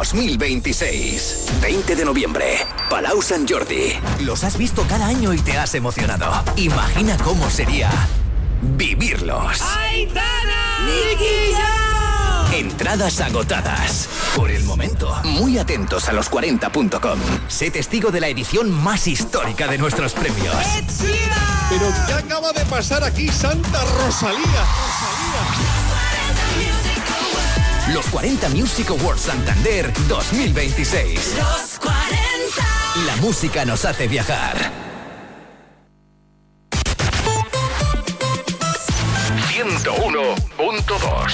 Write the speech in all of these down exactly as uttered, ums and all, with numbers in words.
dos mil veintiséis. veinte de noviembre, Palau Sant Jordi. Los has visto cada año y te has emocionado. Imagina cómo sería vivirlos. ¡Aitana! ¡Nicky! Entradas agotadas. Por el momento, muy atentos a los cuarenta punto com. Sé testigo de la edición más histórica de nuestros premios. ¿Pero qué acaba de pasar aquí, Santa Rosalía? Rosalía. Los cuarenta Music Awards Santander dos mil veintiséis. Los cuarenta. La música nos hace viajar. ciento uno punto dos.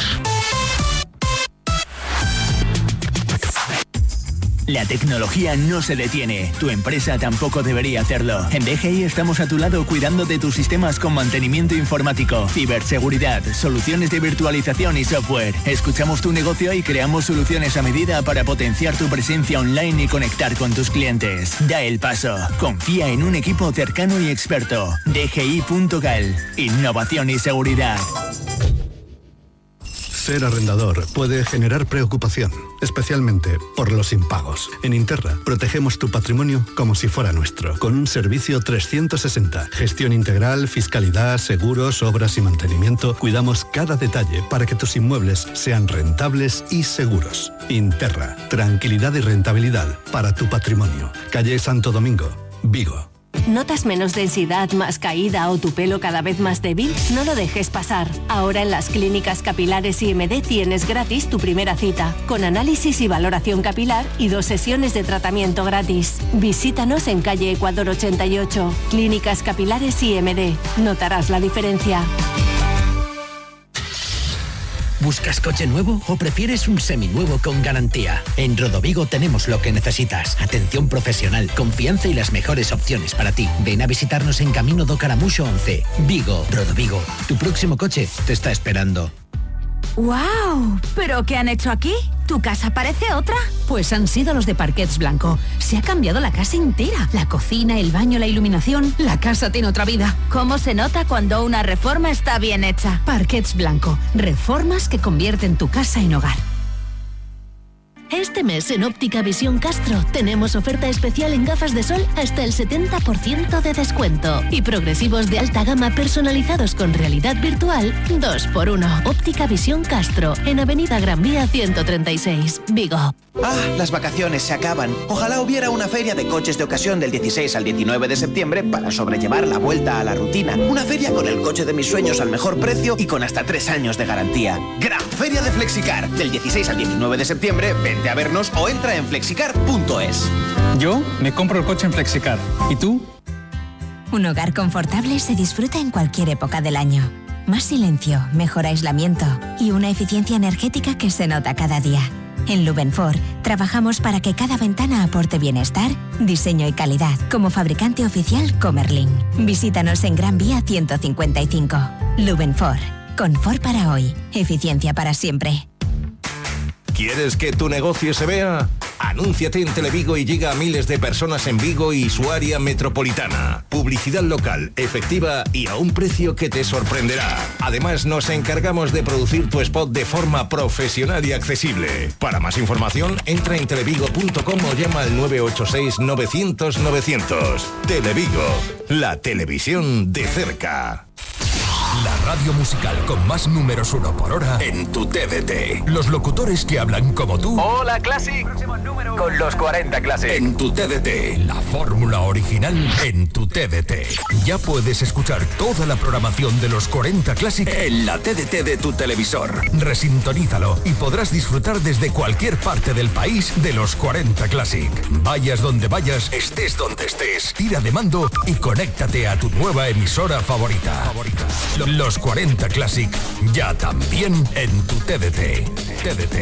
La tecnología no se detiene. Tu empresa tampoco debería hacerlo. En D G I estamos a tu lado cuidando de tus sistemas con mantenimiento informático, ciberseguridad, soluciones de virtualización y software. Escuchamos tu negocio y creamos soluciones a medida para potenciar tu presencia online y conectar con tus clientes. Da el paso. Confía en un equipo cercano y experto. D G I punto gal. Innovación y seguridad. Ser arrendador puede generar preocupación, especialmente por los impagos. En Interra protegemos tu patrimonio como si fuera nuestro, con un servicio trescientos sesenta. Gestión integral, fiscalidad, seguros, obras y mantenimiento. Cuidamos cada detalle para que tus inmuebles sean rentables y seguros. Interra, tranquilidad y rentabilidad para tu patrimonio. Calle Santo Domingo, Vigo. ¿Notas menos densidad, más caída o tu pelo cada vez más débil? No lo dejes pasar. Ahora en las clínicas capilares I M D tienes gratis tu primera cita, con análisis y valoración capilar y dos sesiones de tratamiento gratis. Visítanos en calle Ecuador ochenta y ocho. Clínicas capilares I M D. Notarás la diferencia. ¿Buscas coche nuevo o prefieres un seminuevo con garantía? En Rodovigo tenemos lo que necesitas. Atención profesional, confianza y las mejores opciones para ti. Ven a visitarnos en Camino do Caramuxo once. Vigo, Rodovigo. Tu próximo coche te está esperando. ¡Wow! ¿Pero qué han hecho aquí? ¿Tu casa parece otra? Pues han sido los de Parquets Blanco. Se ha cambiado la casa entera. La cocina, el baño, la iluminación. La casa tiene otra vida. ¿Cómo se nota cuando una reforma está bien hecha? Parquets Blanco. Reformas que convierten tu casa en hogar. Este mes en Óptica Visión Castro tenemos oferta especial en gafas de sol hasta el setenta por ciento de descuento y progresivos de alta gama personalizados con realidad virtual dos por uno. Óptica Visión Castro en Avenida Gran Vía ciento treinta y seis, Vigo. Ah, las vacaciones se acaban. Ojalá hubiera una feria de coches de ocasión del dieciséis al diecinueve de septiembre para sobrellevar la vuelta a la rutina. Una feria con el coche de mis sueños al mejor precio y con hasta tres años de garantía. Gran Feria de Flexicar. Del dieciséis al diecinueve de septiembre, vente a vernos o entra en flexicar punto es. Yo me compro el coche en Flexicar. ¿Y tú? Un hogar confortable se disfruta en cualquier época del año. Más silencio, mejor aislamiento y una eficiencia energética que se nota cada día. En Lubenfor trabajamos para que cada ventana aporte bienestar, diseño y calidad, como fabricante oficial Comerlin. Visítanos en Gran Vía ciento cincuenta y cinco. Lubenfor. Confort para hoy. Eficiencia para siempre. ¿Quieres que tu negocio se vea? Anúnciate en Televigo y llega a miles de personas en Vigo y su área metropolitana. Publicidad local, efectiva y a un precio que te sorprenderá. Además, nos encargamos de producir tu spot de forma profesional y accesible. Para más información, entra en televigo punto com o llama al nueve ocho seis novecientos novecientos. Televigo, la televisión de cerca. La radio musical con más números uno por hora en tu T D T. Los locutores que hablan como tú. Hola, Classic. Con los cuarenta Classic. En tu T D T. La fórmula original en tu T D T. Ya puedes escuchar toda la programación de los cuarenta Classic en la T D T de tu televisor. Resintonízalo y podrás disfrutar desde cualquier parte del país de los cuarenta Classic. Vayas donde vayas, estés donde estés. Tira de mando y conéctate a tu nueva emisora favorita. favorita. Los cuarenta Classic, ya también en tu T D T. T D T.